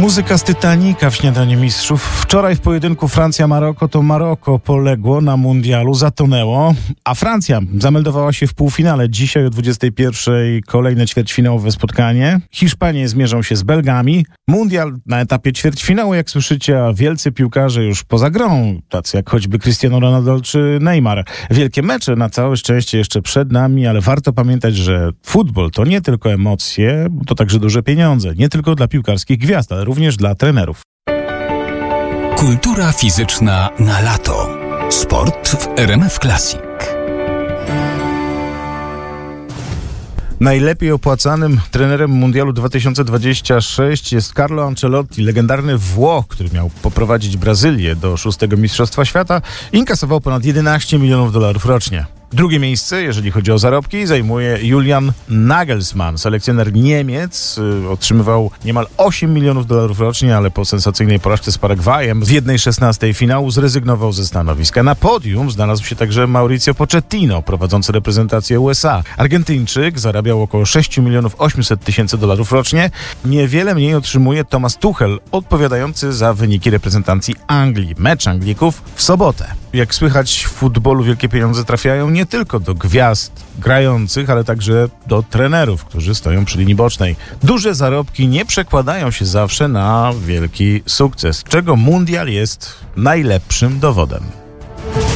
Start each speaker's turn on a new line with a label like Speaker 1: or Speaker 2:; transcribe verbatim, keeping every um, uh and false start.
Speaker 1: Muzyka z Titanica w śniadaniu mistrzów. Wczoraj w pojedynku Francja-Maroko to Maroko poległo na mundialu, zatonęło, a Francja zameldowała się w półfinale. Dzisiaj o dwudziestej pierwszej kolejne ćwierćfinałowe spotkanie. Hiszpanie zmierzą się z Belgami. Mundial na etapie ćwierćfinału, jak słyszycie, a wielcy piłkarze już poza grą, tacy jak choćby Cristiano Ronaldo czy Neymar. Wielkie mecze na całe szczęście jeszcze przed nami, ale warto pamiętać, że futbol to nie tylko emocje, to także duże pieniądze. Nie tylko dla piłkarskich gwiazd, ale również dla trenerów.
Speaker 2: Kultura fizyczna na lato. Sport w R M F Classic.
Speaker 1: Najlepiej opłacanym trenerem mundialu dwa tysiące dwudziestego szóstego jest Carlo Ancelotti, legendarny Włoch, który miał poprowadzić Brazylię do szóstego Mistrzostwa Świata i inkasował ponad jedenaście milionów dolarów rocznie. Drugie miejsce, jeżeli chodzi o zarobki, zajmuje Julian Nagelsmann. Selekcjoner Niemiec y, otrzymywał niemal osiem milionów dolarów rocznie, ale po sensacyjnej porażce z Paragwajem w jednej szesnastej finału zrezygnował ze stanowiska. Na podium znalazł się także Mauricio Pochettino, prowadzący reprezentację U S A. Argentyńczyk zarabiał około sześć milionów osiemset tysięcy dolarów rocznie. Niewiele mniej otrzymuje Thomas Tuchel, odpowiadający za wyniki reprezentacji Anglii. Mecz Anglików w sobotę. Jak słychać, w futbolu wielkie pieniądze trafiają nie tylko do gwiazd grających, ale także do trenerów, którzy stoją przy linii bocznej. Duże zarobki nie przekładają się zawsze na wielki sukces, czego mundial jest najlepszym dowodem.